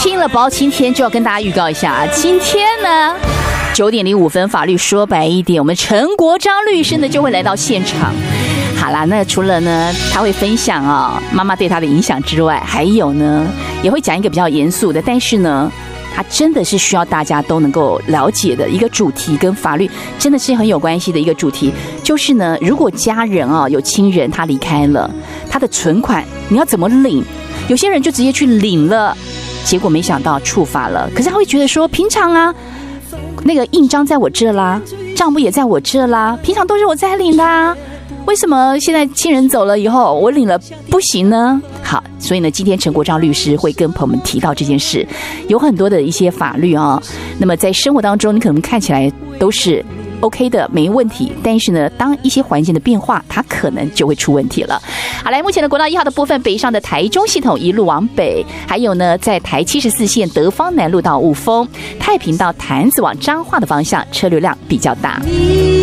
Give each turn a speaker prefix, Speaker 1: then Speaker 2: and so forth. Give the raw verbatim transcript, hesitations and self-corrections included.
Speaker 1: 听了包青天就要跟大家预告一下啊，今天呢九点零五分，法律说白一点，我们陈国璋律师呢就会来到现场。好啦，那除了呢他会分享啊、哦、妈妈对他的影响之外，还有呢也会讲一个比较严肃的，但是呢它真的是需要大家都能够了解的一个主题，跟法律真的是很有关系的一个主题。就是呢，如果家人啊有亲人他离开了，他的存款你要怎么领？有些人就直接去领了，结果没想到触法了。可是他会觉得说，平常啊那个印章在我这啦，账簿也在我这啦，平常都是我在领的啊，为什么现在亲人走了以后我领了不行呢？好，所以呢今天陈国璋律师会跟朋友们提到这件事，有很多的一些法律啊、哦，那么在生活当中你可能看起来都是 OK 的没问题，但是呢当一些环境的变化它可能就会出问题了。好，来目前的国道一号的部分，北上的台中系统一路往北，还有呢在台七十四线德芳南路到雾峰，太平到潭子往彰化的方向车流量比较大。